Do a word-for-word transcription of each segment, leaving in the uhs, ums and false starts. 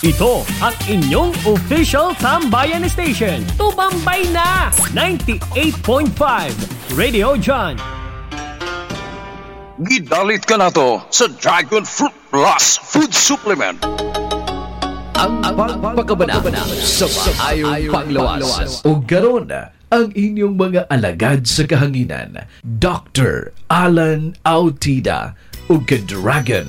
Ito ang inyong official Tambayan Station. Tumambay na! ninety-eight point five Radio John. Gidalit ka na to sa Dragon Fruit Plus Food Supplement. Ang pagpakabanabana sa maayong panglawas. O garon ang inyong mga alagad sa kahanginan, Doctor Alan Autida o ka-Dragon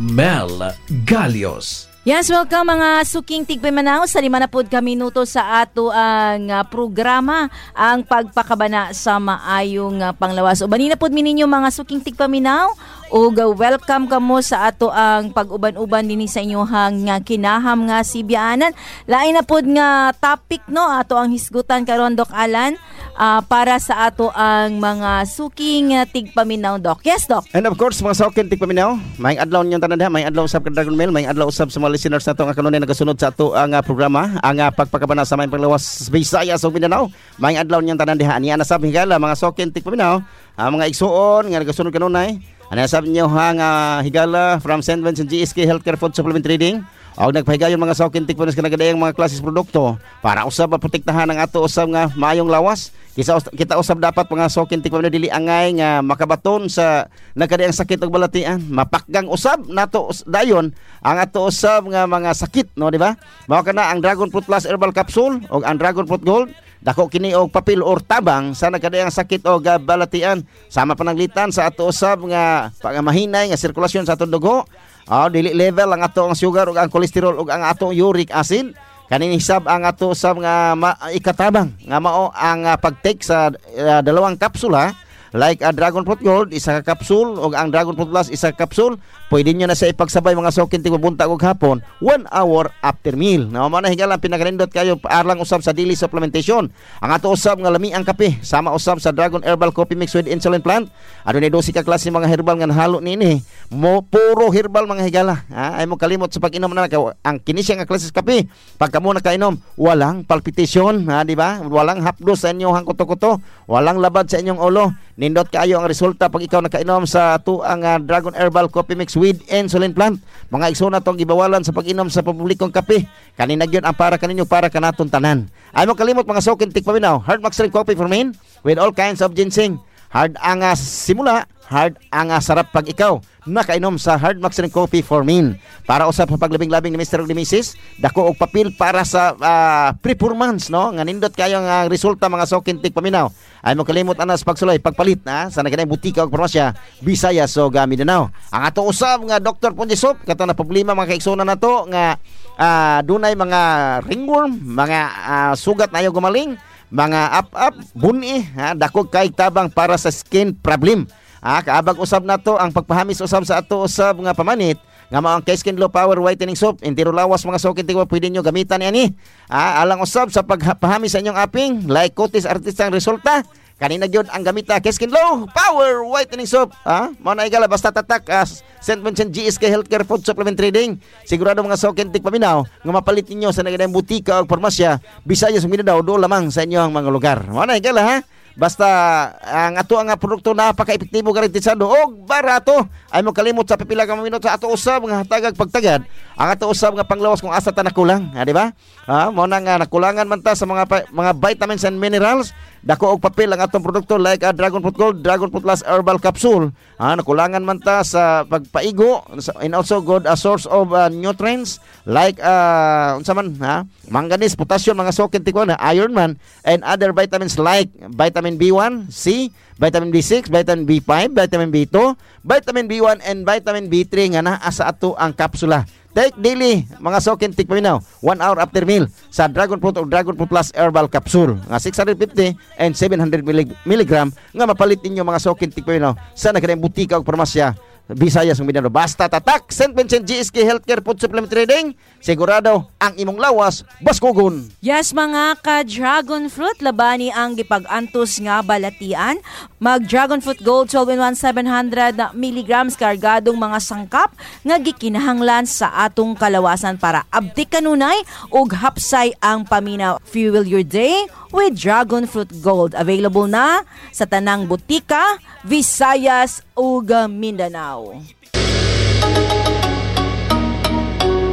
Mel Galios. Yes, welcome mga suking tigpimanaw sa lima na pod ka minuto sa ato ang uh, programa ang pagpakabana sa maayong uh, panglawas. O banina pod mininyo mga suking tigpaminaw o uh, welcome kamo sa ato ang pag-uban-uban dinhi sa inyohang uh, kinaham nga sibyanan. Lain na pod nga topic no ato ang hisgutan karon Doc Alan uh, para sa ato ang mga suking uh, tigpaminaw Doc. Yes Doc. And of course mga suking tigpaminaw, maayong adlaw ninyong tanan diha, maayong adlaw usab ka Dragon Mail, maayong adlaw usab sa mga listeners nato nga kanunay nagasunod sa ato ang uh, programa ang uh, pagpakabana sa maayong panglawas Visayas ug Mindanao. Maayong adlaw ninyong tanan diha. Ani ana sab higala mga suking tigpaminaw, uh, mga igsuon nga nagasunod kanunay. Ano sabi niyo hang uh, higala from Saint Vincent G S K Healthcare Food Supplement Trading og nagpahigayon mga saukintik po sa nagadayang mga klases produkto para usab maprotektahan ang ato usab nga maayong lawas. Kita, kita usab dapat mga saukintik po dili angay nga makabaton sa nagkadayang sakit ug balatian. Mapakgang usab nato dayon ang ato usab nga mga sakit no di ba? Mao kana ang Dragon Fruit Plus Herbal Capsule og ang Dragon Fruit Gold. Dako kini og papel or tabang sa nagkadayang sakit o balatian sama pananglitan sa ato usab nga pagamahinay nga sirkulasyon sa atong dugo. Oh, dili level ang ato ang sugar ug ang cholesterol ug ang ato uric acid. Kanini hisab ang ato usab nga ma- ikatabang nga mao ang uh, pag-take sa uh, dalawang kapsula like a Dragon Fruit Gold isa ka kapsul ug ang Dragon Fruit Plus isa ka kapsul. Pwede nyo na sa ipagsabay mga sukin tig buntag ug hapon one hour after meal. Now mo na higala pinakarindot kayo arlang usab sa daily supplementation. Ang ato usab nga lami ang kape sama usab sa Dragon Herbal Coffee Mix with Insulin Plant. Adunay dosi ka klase mga herbal nga nahalo niini. Mo puro herbal mga higala. Ha? Ay mo kalimot sa pag-inom na ang kini siya nga klase kape. Pagka mo nakainom, walang palpitation, ha, di ba? Walang hapdos sa inyong kuto-kuto, walang labad sa inyong ulo. Nindot kaayo ang resulta pag ikaw nakainom sa ato ang uh, Dragon Herbal Coffee Mix with Insulin Plant. Mga igsuna tong gibawalan sa pag-inom sa publikong kape. Kanina gyud ang para kaninyo para kanaton tanan. Ay mo kalimot mga sukin tikpaminaw, Hard Max Coffee for Men with all kinds of ginseng. Hard ang uh, simula, hard ang uh, sarap pag ikaw nakainom sa Hard Max Coffee for Men. Para usab sa paglabing-labing ni Mister ug ni Missus, dako og papel para sa uh, performance no. Nga nindot kayo nga resulta mga sukin tikpaminaw. Ay mo kalimot anas pagsulay pagpalit na sa naganay butika ug farmasya Visayas so Mindanao. Ang ato usab nga Doctor Ponjesop kato na problema mga kaigsunan nato nga uh, dunay mga ringworm, mga uh, sugat na ayo gumaling, mga up-up, buni, ha, dakog kay tabang para sa skin problem. Ah, kaabag usab nato ang pagpahamis usab sa ato usab nga pamanit nga mao ang K-Skin Glow Power Whitening Soap. Intiro lawas mga sukin tigwa pwede nyo gamitan ani. Ah, alang usab sa pagpahamis sa inyong aping like Cutis Artistang resulta. Kanina gyud ang gamita K-Skin Glow Power Whitening Soap. Ah, mao na igala basta tatak as Saint Vincent G S K Healthcare Food Supplement Trading. Sigurado mga sukin tigpaminaw nga mapalit ninyo sa nagadayang butika o farmasya Visayas ug Mindanao do lamang sa inyong mga lugar. Mao na igala ha. Basta ang ato ang produkto napaka-epektibo garantisado og barato. Ay mo kalimot sa pipila ka minuto sa ato usab nga hatagag pagtagad. Ang ato usab nga panglawas kung asa ta nakulang, ha, di ba? Ah, mo na nga nakulangan man ta sa mga mga vitamins and minerals. Dako og papel ang atong produkto like a Dragon Fruit Gold, Dragon Fruit Plus Herbal Capsule. Ah, nakulangan man ta sa pagpaigo and also good a source of uh, nutrients like uh, unsa man ha, manganese, potassium, mga sukin tikwa na iron man and other vitamins like vitamin B one, C, vitamin B six, vitamin B five, vitamin B two, vitamin B one and vitamin B three nga naa sa ato ang kapsula. Take daily mga sukin tikpaminaw one hour after meal sa Dragon Fruit o Dragon Fruit Plus Herbal Capsule nga six hundred fifty and seven hundred milligram nga mapalit ninyo mga sukin tikpaminaw sa nagadayang butika o farmasya Visayas ug Mindanao. Basta tatak Saint Vincent G S K Healthcare Food Supplement Trading, sigurado ang imong lawas baskugon. Yes mga ka-Dragon Fruit, labani ang gipag-antos nga balatian. Mag-Dragon Fruit Gold twelve in one seven hundred milligrams kargadong mga sangkap nga gikinahanglan sa atong kalawasan para abdi kanunay ug hapsay ang paminaw. Fuel your day with Dragon Fruit Gold. Available na sa tanang butika, Visayas ug Mindanao.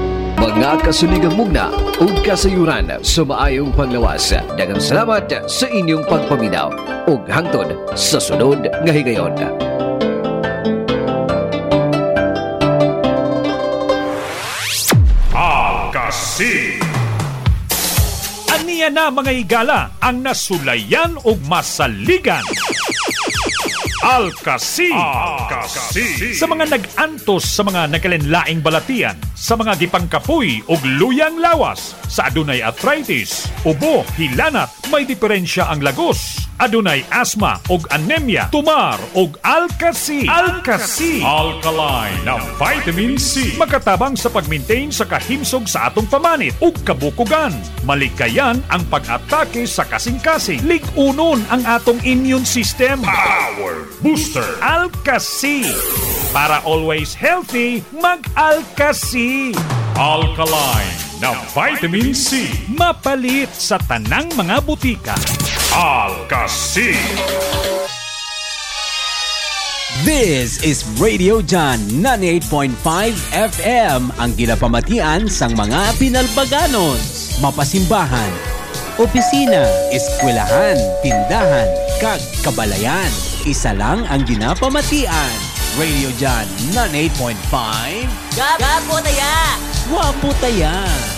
mga kasuligang mugna o kasayuran sa maayong panglawas. Daghang salamat sa inyong pagpaminaw ug hangtod sa sunod nga higayon. Al-Kasi. Aniya na mga higala ang nasulayan og masaligan. Al-Kasi. Al-Kasi. Sa mga nag-antos sa mga nakalenlaing balatian, sa mga gipangkapoy og luyang lawas, sa adunay arthritis, ubo, hilanat, may diferensya ang lagos. Adunay asma og anemia, tumar og Al-Kasi. Al-Kasi. Alkaline na vitamin C. Makatabang sa pag-maintain sa kahimsog sa atong pamanit ug kabukugan. Malikayan ang pag-atake sa kasing-kasing. Lig-unon ang atong immune system. Power Booster. Al-Kasi. Para always healthy, mag-Al-Kasi. Alkaline na vitamin C. Mapalit sa tanang mga butika. Al-Kasi. This is Radio John ninety-eight point five F M, ang ginapamatian sang mga pinalbaganos, mapasimbahan, opisina, eskwelahan, tindahan, kag kabalayan. Isa lang ang ginapamatian. Radio John ninety-eight point five. Gabo taya! Wapo taya!